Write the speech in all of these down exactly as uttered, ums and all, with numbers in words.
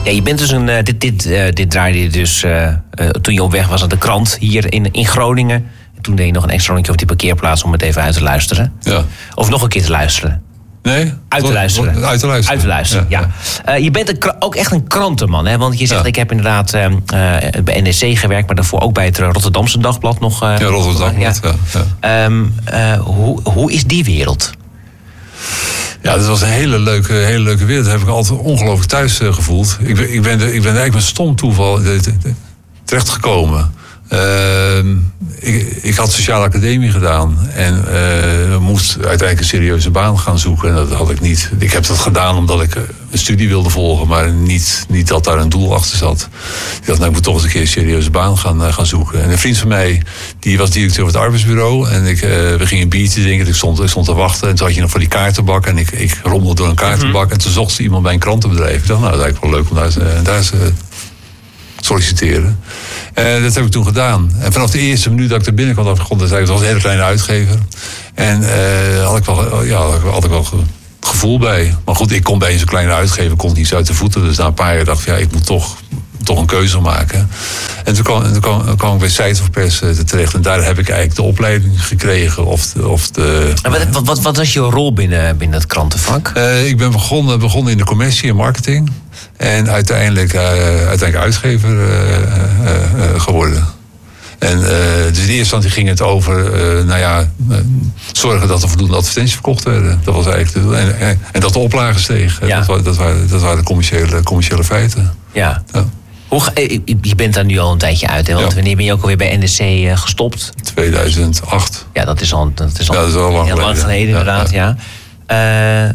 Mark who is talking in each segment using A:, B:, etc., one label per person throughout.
A: Ja, je bent dus een. Uh, dit, dit, uh, dit draaide je dus uh, uh, toen je op weg was aan de krant hier in, in Groningen. En toen deed je nog een extra rondje op die parkeerplaats om het even uit te luisteren.
B: Ja.
A: Of nog een keer te luisteren.
B: Nee?
A: Uit te luisteren.
B: Uit te luisteren.
A: Uit te luisteren, ja. ja. Uh, je bent een, ook echt een krantenman, hè? Want je zegt, ja. ik heb inderdaad uh, uh, bij N R C gewerkt, maar daarvoor ook bij het Rotterdamse Dagblad nog. Uh,
B: ja, Rotterdam Dagblad, ja. ja.
A: Um, uh, hoe, hoe is die wereld?
B: Ja, dat was een hele leuke, hele leuke wereld. Dat heb ik altijd ongelooflijk thuis uh, gevoeld. Ik ben, ik, ben de, ik ben eigenlijk met stom toeval terechtgekomen. Uh, ik, ik had sociale academie gedaan en uh, moest uiteindelijk een serieuze baan gaan zoeken. En dat had ik niet. Ik heb dat gedaan omdat ik een studie wilde volgen, maar niet, niet dat daar een doel achter zat. Ik dacht, nou, ik moet toch eens een keer een serieuze baan gaan, uh, gaan zoeken. En een vriend van mij, die was directeur van het arbeidsbureau. En ik, uh, we gingen een biertje drinken. Ik stond, ik stond te wachten. En toen had je nog voor die kaartenbak. En ik, ik rommelde door een kaartenbak. Mm-hmm. En toen zocht ze iemand bij een krantenbedrijf. Ik dacht, nou, dat is eigenlijk wel leuk om daar, uh, daar eens uh, solliciteren. Uh, dat heb ik toen gedaan. En vanaf de eerste minuut dat ik er binnenkwam, dat begon, dat was een hele kleine uitgever. En uh, had ik wel, ja, had ik wel ge, gevoel bij. Maar goed, ik kon bij zo'n kleine uitgever, kon niet uit de voeten. Dus na een paar jaar dacht ik, ja, ik moet toch, toch een keuze maken. En toen kwam, toen kwam, kwam ik bij Site of Press uh, terecht. En daar heb ik eigenlijk de opleiding gekregen. Of de, of de,
A: en wat, wat, wat, wat was je rol binnen, binnen het krantenvak?
B: Uh, ik ben begonnen, begonnen in de commercie en marketing. En uiteindelijk, uh, uiteindelijk uitgever uh, uh, uh, geworden. En uh, dus in eerste instantie ging het over, uh, nou ja, uh, zorgen dat er voldoende advertenties verkocht werden. Dat was eigenlijk de doel. En, en, en dat de oplagen steeg. Ja. Dat, dat, waren, dat waren de commerciële, commerciële feiten.
A: Ja. ja. Hoe, je bent daar nu al een tijdje uit, hè? Want ja. wanneer ben je ook alweer bij N R C gestopt?
B: tweeduizend acht.
A: Ja, dat is al, dat is al,
B: ja, dat is al lang
A: heel lang geleden, ja, inderdaad, ja. ja. Uh,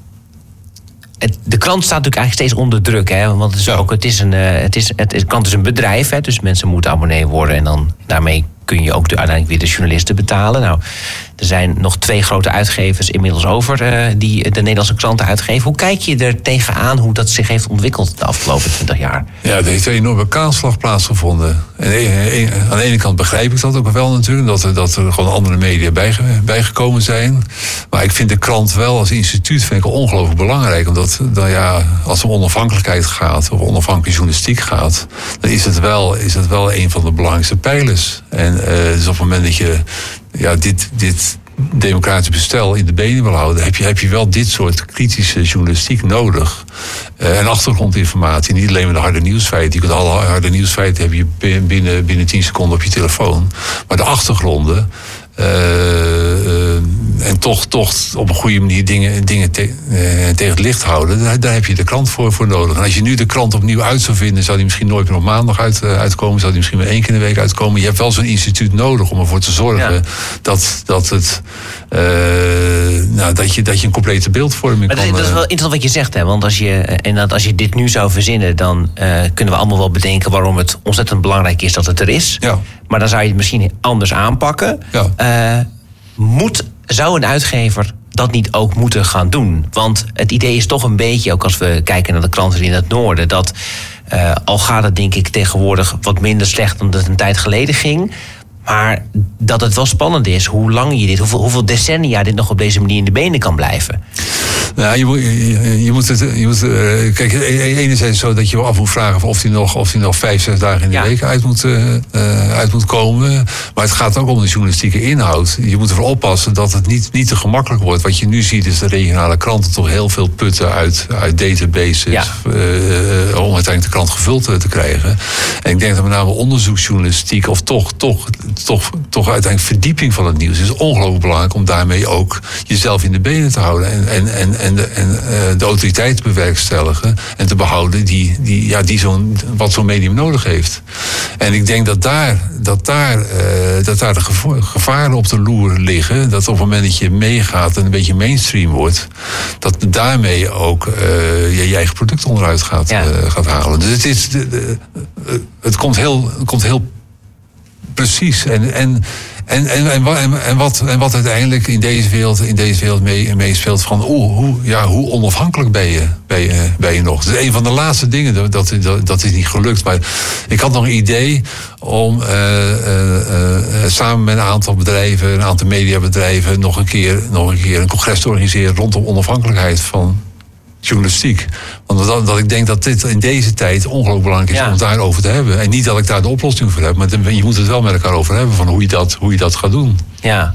A: Het, de krant staat natuurlijk eigenlijk steeds onder druk, hè? Want het is, ja. ook, het is een, uh, het is, het, het krant is een bedrijf, hè? Dus mensen moeten abonnee worden en dan daarmee kun je ook de, uiteindelijk weer de journalisten betalen. Nou, er zijn nog twee grote uitgevers inmiddels over uh, die de Nederlandse kranten uitgeven. Hoe kijk je er tegenaan hoe dat zich heeft ontwikkeld de afgelopen twintig jaar?
B: Ja, er heeft een enorme kaalslag plaatsgevonden. En aan de ene kant begrijp ik dat ook wel natuurlijk, dat er, dat er gewoon andere media bij, bijgekomen zijn. Maar ik vind de krant wel als instituut vind ik ongelooflijk belangrijk. Omdat dan ja, als het om onafhankelijkheid gaat, of onafhankelijke journalistiek gaat, dan is het wel, is het wel een van de belangrijkste pijlers. En uh, dus op het moment dat je ja, dit, dit democratisch bestel in de benen wil houden, heb je, heb je wel dit soort kritische journalistiek nodig. Uh, en achtergrondinformatie, niet alleen maar de harde nieuwsfeiten. Je kunt alle harde nieuwsfeiten heb je binnen, binnen tien seconden op je telefoon. Maar de achtergronden, Uh, uh, en toch, toch op een goede manier dingen, dingen te, uh, tegen het licht houden, daar, daar heb je de krant voor, voor nodig. En als je nu de krant opnieuw uit zou vinden, zou die misschien nooit meer op maandag uit, uh, uitkomen, zou die misschien maar één keer in de week uitkomen. Je hebt wel zo'n instituut nodig om ervoor te zorgen ja. dat, dat, het, uh, nou, dat, je, dat je een complete beeldvorming
A: maar
B: kan...
A: Dat is, dat is wel interessant wat je zegt, hè? Want als je, en dat als je dit nu zou verzinnen, dan uh, kunnen we allemaal wel bedenken waarom het ontzettend belangrijk is dat het er is.
B: Ja.
A: Maar dan zou je het misschien anders aanpakken.
B: Ja.
A: Uh, moet, zou een uitgever dat niet ook moeten gaan doen? Want het idee is toch een beetje, ook als we kijken naar de kranten in het noorden, dat uh, al gaat het denk ik tegenwoordig wat minder slecht dan het een tijd geleden ging, maar dat het wel spannend is hoe lang je dit, hoeveel, hoeveel decennia dit nog op deze manier in de benen kan blijven.
B: Nou, je, moet, je, je moet het. Je moet, uh, kijk, enerzijds zo dat je je af moet vragen of hij nog, of hij nog vijf, zes dagen in de ja. week uit moet, uh, uit moet komen. Maar het gaat ook om de journalistieke inhoud. Je moet ervoor oppassen dat het niet, niet te gemakkelijk wordt. Wat je nu ziet is de regionale kranten toch heel veel putten uit, uit databases. Ja. Uh, om uiteindelijk de krant gevuld te, te krijgen. En ik denk dat met name onderzoeksjournalistiek, of toch, toch, toch, toch uiteindelijk verdieping van het nieuws, is ongelooflijk belangrijk om daarmee ook jezelf in de benen te houden. En, en, en En de, en, uh, de autoriteit te bewerkstelligen en te behouden die, die, ja, die zo'n, wat zo'n medium nodig heeft. En ik denk dat daar, dat daar, uh, dat daar de gevaren op de loer liggen. Dat op het moment dat je meegaat en een beetje mainstream wordt, dat daarmee ook uh, je, je eigen product onderuit gaat, ja. uh, gaat halen. Dus het, is, de, de, het, komt, heel, het komt heel precies. En, en En, en, en, en, wat, en wat uiteindelijk in deze wereld, in deze wereld mee, meespeelt van oh, hoe, ja, hoe onafhankelijk ben je, ben, je, ben je nog. Dus een van de laatste dingen, dat, dat, dat is niet gelukt. Maar ik had nog een idee om uh, uh, uh, samen met een aantal bedrijven, een aantal mediabedrijven, nog een keer, nog een keer een congres te organiseren rondom onafhankelijkheid van journalistiek. Want dat, dat ik denk dat dit in deze tijd ongelooflijk belangrijk is ja. om het daarover te hebben. En niet dat ik daar de oplossing voor heb, maar je moet het wel met elkaar over hebben van hoe je dat, hoe je dat gaat doen.
A: Ja.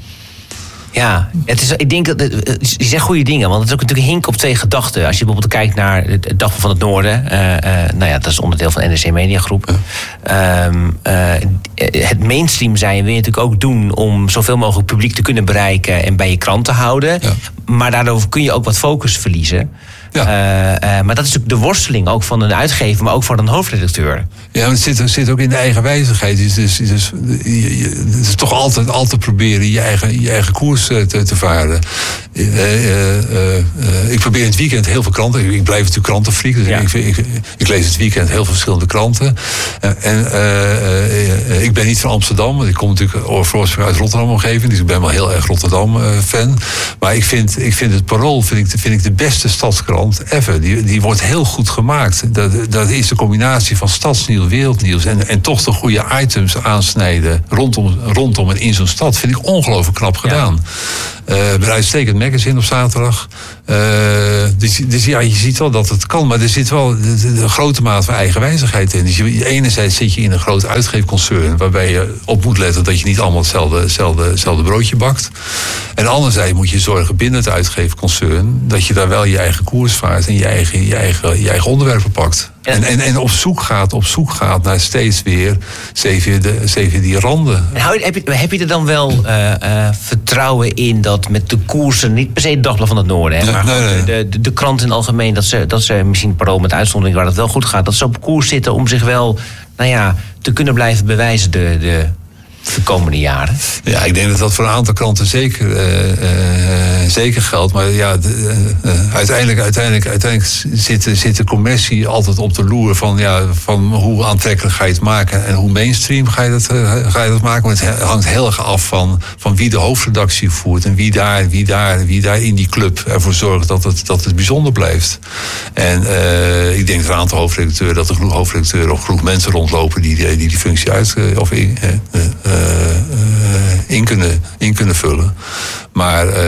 A: Ja, het is, ik denk dat je zegt goede dingen, want het is ook natuurlijk een hink op twee gedachten. Als je bijvoorbeeld kijkt naar het Dagblad van het Noorden, uh, uh, nou ja, dat is onderdeel van de N R C Media Groep. Ja. Um, uh, het mainstream zijn wil je natuurlijk ook doen om zoveel mogelijk publiek te kunnen bereiken en bij je krant te houden. Ja. Maar daardoor kun je ook wat focus verliezen. Ja. Uh, uh, maar dat is natuurlijk de worsteling ook van een uitgever, maar ook van een hoofdredacteur.
B: Ja, maar het zit, het zit ook in de eigenwijzigheid. Het is, het is, het is toch altijd, altijd proberen je eigen, je eigen koers te, te varen. Uh, uh, uh, uh, ik probeer in het weekend heel veel kranten. Ik blijf natuurlijk krantenfreak, dus ja. ik, ik, ik lees het weekend heel veel verschillende kranten. Uh, en uh, uh, ik ben niet van Amsterdam, want ik kom natuurlijk oorspronkelijk uit Rotterdam omgeving, dus ik ben wel heel erg Rotterdam-fan. Uh, maar ik vind, ik vind het Parool vind ik, vind ik de beste stadskrant ever. Die, die wordt heel goed gemaakt. Dat, dat is de combinatie van stadsnieuws, wereldnieuws en, en toch de goede items aansnijden rondom, rondom en in zo'n stad. Vind ik ongelooflijk knap gedaan. Ja. Uh, een uitstekend magazine op zaterdag. Uh, dus, dus ja, je ziet wel dat het kan, maar er zit wel een grote mate van eigenwijzigheid in. Dus je, enerzijds zit je in een groot uitgeefconcern waarbij je op moet letten dat je niet allemaal hetzelfde, hetzelfde, hetzelfde broodje bakt. En anderzijds moet je zorgen binnen het uitgeefconcern dat je daar wel je eigen koers vaart en je eigen, je eigen, je eigen onderwerpen pakt. En, en, en op zoek gaat, op zoek gaat naar steeds weer zeven de, zeven die randen.
A: En heb, je, heb je er dan wel uh, uh, vertrouwen in dat met de koersen, niet per se het Dagblad van het Noorden, hè, maar nee, nee, nee. De, de, de krant in het algemeen, dat ze, dat ze misschien Parool met uitzondering waar dat wel goed gaat, dat ze op koers zitten om zich wel, nou ja, te kunnen blijven bewijzen de, de, de komende jaren?
B: Ja, ik denk dat dat voor een aantal kranten zeker, uh, uh, zeker geldt. Maar ja, de, uh, uiteindelijk, uiteindelijk, uiteindelijk zit, zit de commercie altijd op de loer van, ja, van hoe aantrekkelijk ga je het maken en hoe mainstream ga je dat, uh, ga je dat maken. Maar het hangt heel erg af van, van wie de hoofdredactie voert en wie daar, wie daar, wie daar in die club ervoor zorgt dat het, dat het bijzonder blijft. En uh, ik denk dat een aantal hoofdredacteuren, dat er genoeg hoofdredacteuren of genoeg mensen rondlopen die die, die, die functie uit uh, of in, uh, uh, Uh, uh, in, kunnen, in kunnen vullen. Maar uh,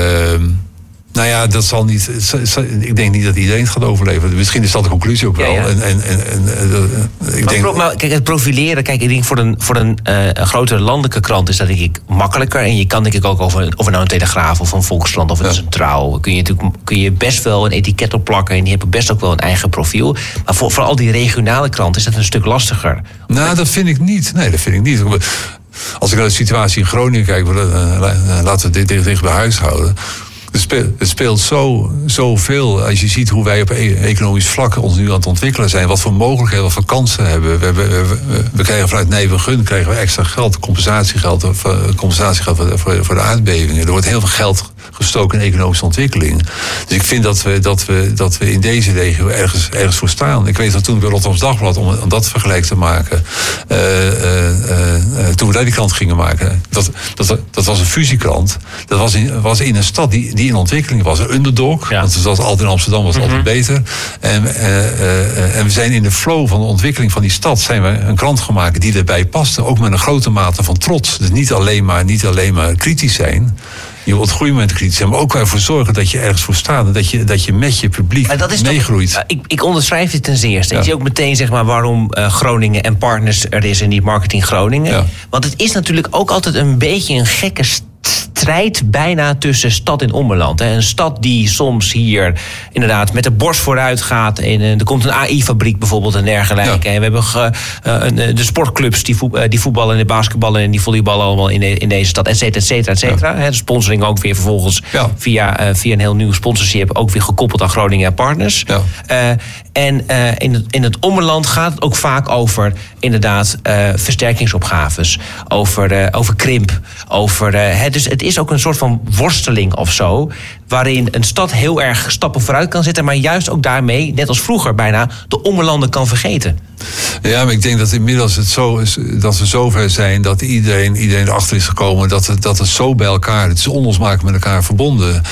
B: nou ja, dat zal niet. Ik denk niet dat iedereen het gaat overleven. Misschien is dat de conclusie ook wel. Ja, ja. En, en, en, en, uh, ik
A: maar,
B: denk,
A: maar kijk, het profileren, kijk, ik denk voor een, voor een, uh, een grotere landelijke krant is dat denk ik makkelijker. En je kan denk ik ook over, over nou een Telegraaf of een Volkskrant of een ja. Trouw, kun je natuurlijk kun je best wel een etiket op plakken en die hebben best ook wel een eigen profiel. Maar voor, voor al die regionale kranten is dat een stuk lastiger.
B: Nou, dat vind ik niet. Nee, dat vind ik niet. Als ik naar de situatie in Groningen kijk, laten we dit dicht bij huis houden. Het speelt, het speelt zo, zoveel. Als je ziet hoe wij op economisch vlak ons nu aan het ontwikkelen zijn. Wat voor mogelijkheden, wat voor kansen hebben. We, hebben, we, we krijgen vanuit Nijwegun krijgen we extra geld, compensatiegeld, compensatiegeld voor, voor, voor de aardbevingen. Er wordt heel veel geld gestoken in economische ontwikkeling. Dus ik vind dat we, dat we, dat we in deze regio ergens, ergens voor staan. Ik weet dat toen bij Rotterdams Dagblad, om, om dat vergelijk te maken. Uh, uh, uh, toen we daar die krant gingen maken. Dat, dat, dat was een fusiekrant. Dat was in, was in een stad die, die in ontwikkeling was. Een underdog. Ja. Want zoals altijd in Amsterdam was het mm-hmm. altijd beter. En, uh, uh, en we zijn in de flow van de ontwikkeling van die stad zijn we een krant gemaakt die erbij paste. Ook met een grote mate van trots. Dus niet alleen maar, niet alleen maar kritisch zijn. Je wilt groeien met kritisch zijn, maar ook ervoor zorgen dat je ergens voor staat en dat je, dat je met je publiek meegroeit.
A: Toch, ik, ik onderschrijf het ten zeerste. Ja. Ik zie ook meteen zeg maar, waarom uh, Groningen en Partners er is en niet Marketing Groningen. Ja. Want het is natuurlijk ook altijd een beetje een gekke strijd bijna tussen stad en ommeland. Een stad die soms hier inderdaad met de borst vooruit gaat. En er komt een A I-fabriek bijvoorbeeld en dergelijke. Ja. En we hebben ge, uh, de sportclubs die, voet, die voetballen en de basketballen en die volleyballen allemaal in, de, in deze stad, et cetera, et cetera, et cetera. Ja. De sponsoring ook weer vervolgens ja. via, uh, via een heel nieuw sponsorship ook weer gekoppeld aan Groningen en Partners. Ja. Uh, en uh, in, het, in het ommeland gaat het ook vaak over inderdaad uh, versterkingsopgaves, over, uh, over krimp, over uh, hè, dus het is ook een soort van worsteling of zo, waarin een stad heel erg stappen vooruit kan zetten, maar juist ook daarmee, net als vroeger bijna, de ommelanden kan vergeten.
B: Ja, maar ik denk dat inmiddels het zo is, dat we zover zijn dat iedereen, iedereen erachter is gekomen dat het, dat het zo bij elkaar, het is onlosmakelijk met elkaar verbonden.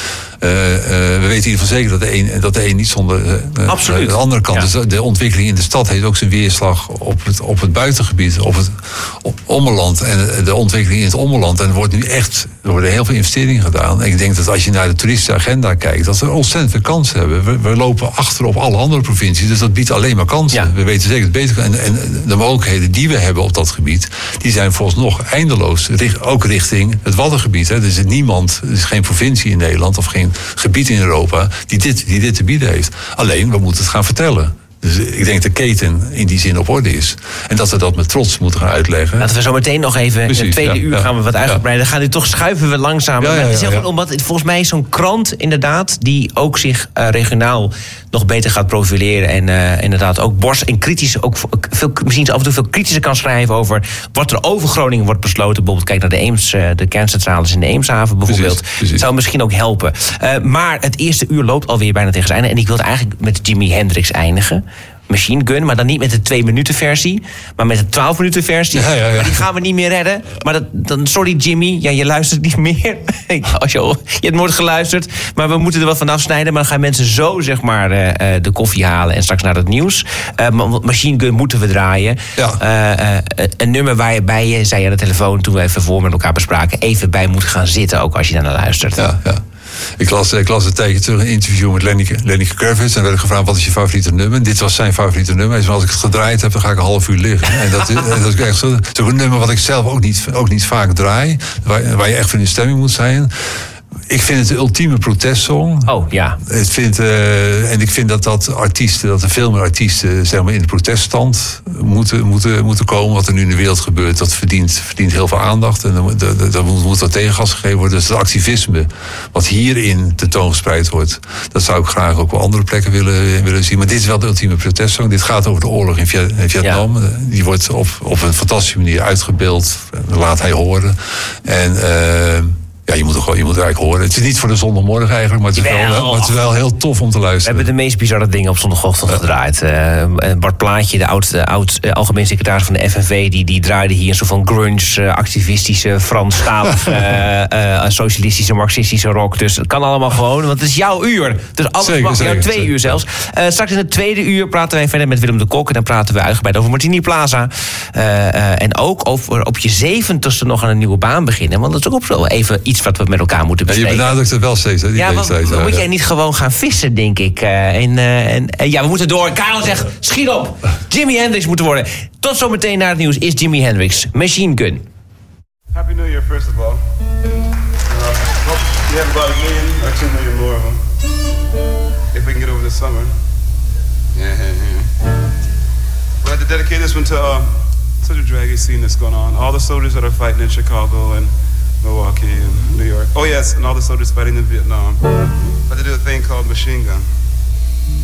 B: Uh, uh, we weten in ieder geval zeker dat de een, dat de een niet zonder uh,
A: Absoluut.
B: de andere kant.
A: Ja.
B: Dus de ontwikkeling in de stad heeft ook zijn weerslag op het, op het buitengebied, op het op ommeland en de ontwikkeling in het ommeland. En er wordt nu echt, er worden heel veel investeringen gedaan. En ik denk dat als je naar de toeristische agenda kijkt, dat we ontzettend veel kansen hebben. We, we lopen achter op alle andere provincies, dus dat biedt alleen maar kansen.
A: Ja.
B: We weten zeker het beter. En, en de mogelijkheden die we hebben op dat gebied, die zijn volgens nog eindeloos. Ook richting het Waddengebied. Hè. Er is niemand, er is geen provincie in Nederland of geen gebied in Europa die dit, die dit te bieden heeft. Alleen, we moeten het gaan vertellen. Dus ik denk dat de keten in die zin op orde is. En dat we dat met trots moeten gaan uitleggen.
A: Laten we zo meteen nog even,
B: Precies,
A: in het tweede
B: ja,
A: uur
B: ja,
A: gaan we wat uitgebreider. Ja. Gaan nu toch schuiven we langzaam.
B: Ja, ja,
A: maar het is heel
B: ja, ja.
A: goed, omdat het, volgens mij is zo'n krant inderdaad, die ook zich uh, regionaal nog beter gaat profileren. En uh, inderdaad ook borst en kritisch, ook veel, misschien af en toe veel kritischer kan schrijven over wat er over Groningen wordt besloten. Bijvoorbeeld kijk naar de Eems, uh, de kerncentrales in de Eemshaven bijvoorbeeld.
B: Precies, precies.
A: Zou misschien ook helpen. Uh, maar het eerste uur loopt alweer bijna tegen zijn einde. En ik wilde eigenlijk met Jimi Hendrix eindigen. Machine Gun, maar dan niet met de twee minuten versie, maar met de twaalf minuten versie.
B: Ja, ja, ja.
A: Maar die gaan we niet meer redden. Maar dat, dan, sorry Jimmy, ja, je luistert niet meer. Als je, je hebt nooit geluisterd, maar we moeten er wat van afsnijden. Maar dan gaan mensen zo, zeg maar, uh, de koffie halen en straks naar het nieuws. Uh, Machine Gun moeten we draaien.
B: Ja.
A: Uh, uh, een nummer waar je bij je, zei je aan de telefoon toen we even voor met elkaar bespraken, even bij moet gaan zitten, ook als je daar naar luistert.
B: Ja, ja. Ik las, ik las een tijdje terug een interview met Lenny, Lenny Kravitz. En werd ik gevraagd, wat is je favoriete nummer? En dit was zijn favoriete nummer. Hij zei, als ik het gedraaid heb, dan ga ik een half uur liggen. En dat, dat is echt zo. Zo'n nummer wat ik zelf ook niet, ook niet vaak draai. Waar, waar je echt voor in de stemming moet zijn. Ik vind het de ultieme protestsong.
A: Oh, ja.
B: Ik vind, uh, en ik vind dat, dat artiesten, dat er veel meer artiesten zeg maar, in de proteststand moeten, moeten, moeten komen. Wat er nu in de wereld gebeurt, dat verdient, verdient heel veel aandacht. En daar moet, moet wat tegengas gegeven worden. Dus het activisme wat hierin tentoongespreid wordt, dat zou ik graag ook op andere plekken willen, willen zien. Maar dit is wel de ultieme protestsong. Dit gaat over de oorlog in Vietnam. Ja. Die wordt op, op een fantastische manier uitgebeeld. Laat hij horen. En... Uh, Ja, je moet, er, je moet er eigenlijk horen. Het is niet voor de zondagmorgen eigenlijk, maar het is, wel, maar het is wel heel tof om te luisteren.
A: We hebben de meest bizarre dingen op zondagochtend ja. gedraaid. Uh, Bart Plaatje, de oud, oud uh, algemeen secretaris van de F N V... die, die draaide hier een soort van grunge, uh, activistische, Franstalige... uh, uh, socialistische, marxistische rock. Dus het kan allemaal gewoon, want het is jouw uur. Dus alles
B: zeker,
A: mag,
B: zeker,
A: jouw twee
B: zeker.
A: uur zelfs. Uh, straks in het tweede uur praten wij verder met Willem de Kok... en dan praten we uitgebreid over Martini Plaza. Uh, uh, en ook over op je zeventigste nog aan een nieuwe baan beginnen. Want dat is ook op zo even iets wat we met elkaar moeten.
B: Ja, je benadrukt het wel steeds, hè, die
A: ja,
B: leeftijd.
A: Maar,
B: ja,
A: moet
B: ja.
A: jij niet gewoon gaan vissen, denk ik? Uh, en, uh, en, uh, ja, we moeten door. Karel zegt, schiet op. Jimi Hendrix moet worden. Tot zometeen naar het nieuws is Jimi Hendrix. Machine Gun.
C: Happy New Year, first of all. Uh, hope you have about a million or two million more of them. If we can get over this summer. Yeah, yeah, yeah. We'd like to dedicate this one to uh, such a draggy scene that's going on. All the soldiers that are fighting in Chicago and Milwaukee and New York. Oh yes, and all the soldiers fighting in Vietnam. But they do a thing called Machine Gun.